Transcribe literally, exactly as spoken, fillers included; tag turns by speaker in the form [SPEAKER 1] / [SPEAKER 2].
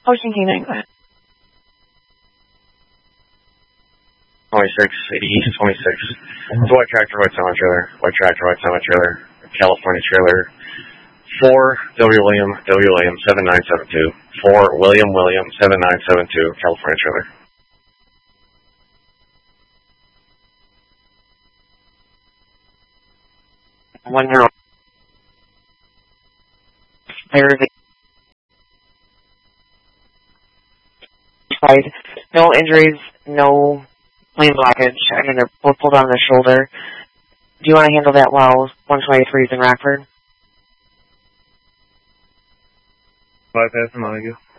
[SPEAKER 1] Ocean Canine, go ahead.
[SPEAKER 2] twenty-six, eighty-east, twenty-six. It's a white tractor, white semi trailer. White tractor, white semi trailer. California trailer. four W. William, W. William, seven nine seven two. four William William, seven nine seven two. California trailer.
[SPEAKER 1] One zero. There's a no injuries, no lane blockage. I mean, they're both pulled on the shoulder. Do you want to handle that while one twenty-three is in Rockford?
[SPEAKER 2] Bypass Montague.